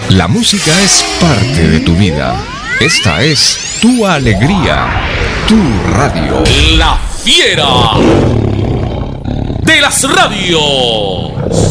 La música es parte de tu vida. Esta es tu alegría, tu radio. La fiera de las radios.